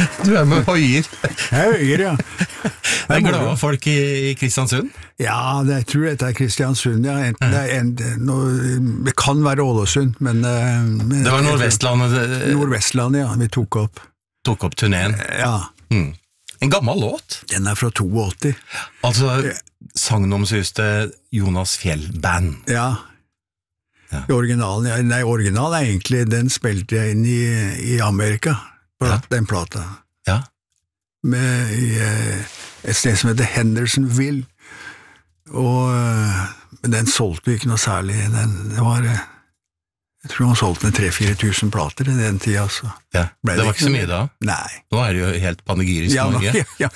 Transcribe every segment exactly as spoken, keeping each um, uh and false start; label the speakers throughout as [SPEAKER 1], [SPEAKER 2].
[SPEAKER 1] Du er med høyer.
[SPEAKER 2] Jeg høyer, ja.
[SPEAKER 1] Det er glade folk i, i Kristiansund?
[SPEAKER 2] Ja, det, jeg tror dette er Kristiansund, ja. Enten det, er en, no, det kan være Ålesund, men... men
[SPEAKER 1] det var Nordvestlandet?
[SPEAKER 2] Nordvestlandet, ja, vi tok opp.
[SPEAKER 1] Tok opp turneen?
[SPEAKER 2] Ja.
[SPEAKER 1] Mm. En gammel låt?
[SPEAKER 2] Den er fra åttito.
[SPEAKER 1] Altså sagnomsuste Jonas Fjell Band?
[SPEAKER 2] Ja. Ja. Originalen, nei, originalen er egentlig, den spilte jeg inn i, i Amerika, på ja. Den plata.
[SPEAKER 1] Ja.
[SPEAKER 2] Med i, et sted som heter Hendersonville, og men den solgte jo ikke noe særlig, den det var, jeg tror han solgte med tre-fire tusen plater i den tida, så.
[SPEAKER 1] Ja, det, det var ikke så mye da?
[SPEAKER 2] Nei.
[SPEAKER 1] Nå er det jo helt panegyrisk
[SPEAKER 2] ja,
[SPEAKER 1] Norge.
[SPEAKER 2] Ja, ja.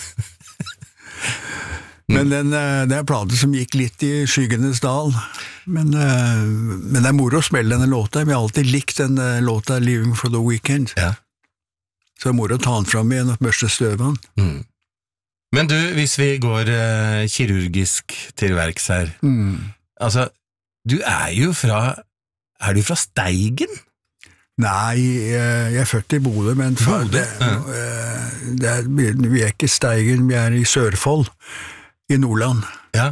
[SPEAKER 2] Men den, det er plater som gikk litt i skyggenes dal, men, men det er moro å spille denne låta. Vi har alltid likt den låta Living for the Weekend.
[SPEAKER 1] Ja.
[SPEAKER 2] Så det er moro å ta den fram igjen og børste støven.
[SPEAKER 1] Mm. Men du, hvis vi går uh, kirurgisk til verks her, mm. altså, du er jo fra, er du fra Steigen?
[SPEAKER 2] Nei, jeg er født i Bodø, men
[SPEAKER 1] Bodø?
[SPEAKER 2] Det, det er, vi er ikke Steigen, vi er i Sørfold. I Nordland.
[SPEAKER 1] Ja.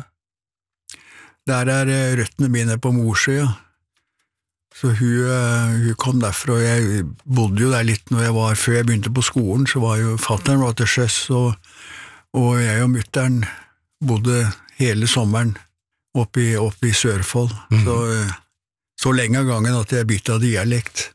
[SPEAKER 2] Der er røttene mine på Morsøya. Så hun, hun kom derfra, og jeg bodde jo der litt når jeg var, før jeg begynte på skolen, så var jo fatteren var til sjøs, og, og jeg og mutteren bodde hele sommeren oppe i, oppe i Sørfold. Mm. Så, så lenge av gangen at jeg bytta dialekt.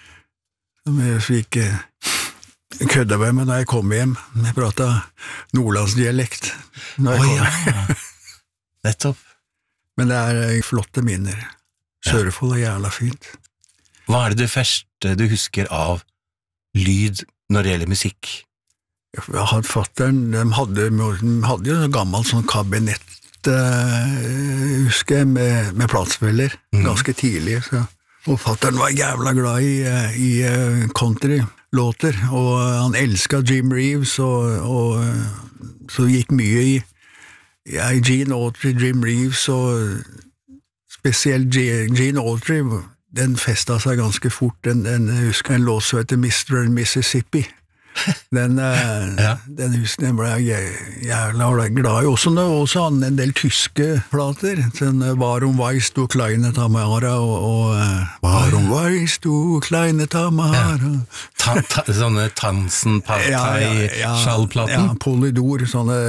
[SPEAKER 2] Så jeg ikke kødda med meg da jeg kom hjem. Jeg pratet nordlandsdialekt.
[SPEAKER 1] Å oh, ja, nettopp.
[SPEAKER 2] Men det er flotte minner. Sørfold er jævla fint.
[SPEAKER 1] Hva er det det første du husker av lyd når det gjelder musikk?
[SPEAKER 2] Jeg hadde fatteren, de hadde, de hadde jo en gammel sånn kabinett, uh, husker jeg, med, med platspiller, mm. ganske tidlig. Så. Og fatteren var jævla glad i, i uh, country. Låter, og han elsket Jim Reeves, og, og så gikk mye i, ja, i Gene Autry, Jim Reeves, og spesielt Gene Autry, den festet seg ganske fort, den, den jeg husker en låt som heter mister and Mississippi. Den, ja. den husker jeg ble jævla glad i, også, også han en del tyske plater, sånn Warum weißt du kleine Tamara, og, og Warum weißt du kleine Tamara.
[SPEAKER 1] Ja. Ta, ta, sånne Tansen-partei, ja, ja, ja, Schallplaten.
[SPEAKER 2] Ja, Polydor, sånne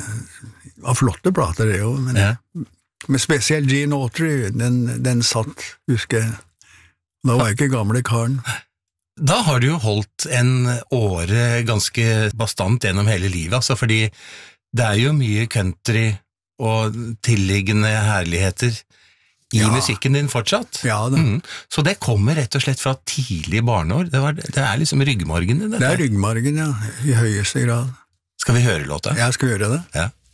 [SPEAKER 2] av flotte plater det jo, men, ja. men spesielt Gene Autry, den, den satt, husker jeg. Da var jeg ikke gamle karen.
[SPEAKER 1] Da har du jo holdt en åre ganske bastant gjennom hele livet, altså, fordi det er jo mye country og tilliggende herligheter i ja. musikken din fortsatt.
[SPEAKER 2] Ja, det.
[SPEAKER 1] Mm. Så det kommer rett og slett fra tidlig barneår. Det, var, det er liksom ryggmargen. Det,
[SPEAKER 2] det er ryggmargen, ja, i høyeste grad.
[SPEAKER 1] Skal vi høre låta?
[SPEAKER 2] Ja, skal vi gjøre det.
[SPEAKER 1] Ja.